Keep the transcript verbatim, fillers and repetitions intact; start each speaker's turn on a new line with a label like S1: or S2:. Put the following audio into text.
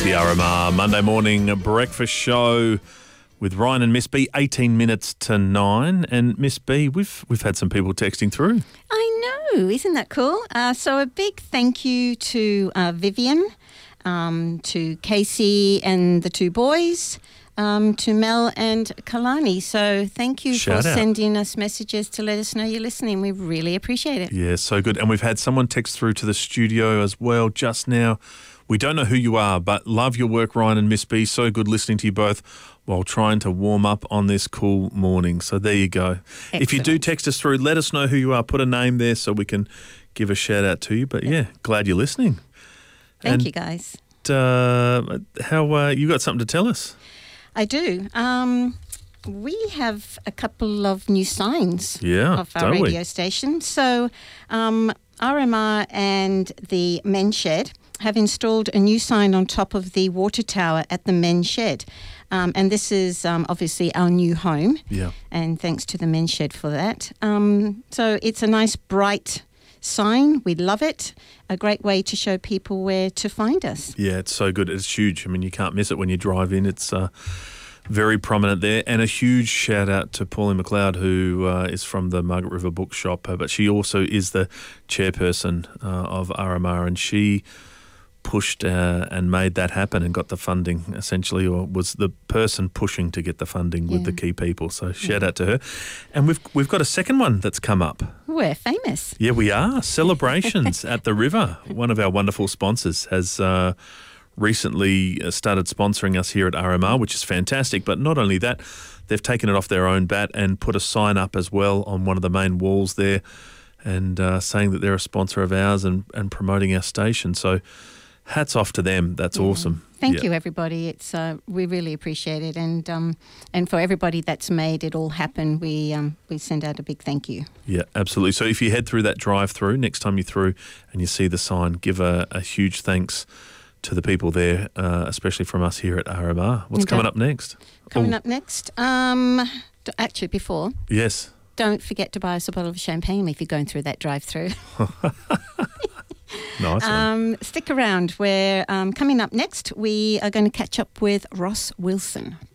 S1: the R M R Monday morning breakfast show with Ryan and Miss B. eighteen minutes to nine, and Miss B, we've we've had some people texting through.
S2: I know, isn't that cool? Uh, so a big thank you to uh, Vivian, um, to Casey and the two boys, um, to Mel and Kalani. So thank you
S1: Shout
S2: for
S1: out.
S2: sending us messages to let us know you're listening. We really appreciate it.
S1: Yeah, so good. And we've had someone text through to the studio as well just now. We don't know who you are, but love your work, Ryan and Miss B. So good listening to you both while trying to warm up on this cool morning. So there you go.
S2: Excellent.
S1: If you do text us through, let us know who you are. Put a name there so we can give a shout out to you. But yeah, glad you're listening.
S2: Thank
S1: And,
S2: you, guys.
S1: Uh, how uh, you got something to tell us?
S2: I do. Um, we have a couple of new signs
S1: Yeah,
S2: of our
S1: don't we?
S2: radio station. So um, R M R and the Men's Shed have installed a new sign on top of the water tower at the Men's Shed. Um, and this is um, obviously our new home.
S1: Yeah.
S2: And thanks to the Men's Shed for that. Um, so it's a nice bright sign. We love it. A great way to show people where to find us.
S1: Yeah, it's so good. It's huge. I mean, you can't miss it when you drive in. It's uh, very prominent there. And a huge shout out to Pauline McLeod, who uh, is from the Margaret River Bookshop, uh, but she also is the chairperson uh, of R M R, and she pushed uh, and made that happen and got the funding, essentially, or was the person pushing to get the funding with
S2: Yeah.
S1: the key people. So shout out to her. And we've we've got a second one that's come up.
S2: We're famous.
S1: Yeah, we are. Celebrations at the River. One of our wonderful sponsors has uh, recently uh, started sponsoring us here at R M R, which is fantastic. But not only that, they've taken it off their own bat and put a sign up as well on one of the main walls there, and uh, saying that they're a sponsor of ours and, and promoting our station. So hats off to them. That's
S2: Yeah.
S1: awesome.
S2: Thank
S1: Yeah.
S2: you, everybody. It's uh, we really appreciate it, and um, and for everybody that's made it all happen, we um, we send out a big thank you.
S1: Yeah, absolutely. So if you head through that drive-through, next time you're through and you see the sign, give a, a huge thanks to the people there, uh, especially from us here at R M R. What's
S2: Okay.
S1: coming up next?
S2: Coming
S1: Oh,
S2: up next, um, d- actually before,
S1: Yes.
S2: don't forget to buy us a bottle of champagne if you're going through that drive-through.
S1: Nice one.
S2: Um, stick around. We're um, coming up next. We are going to catch up with Ross Wilson.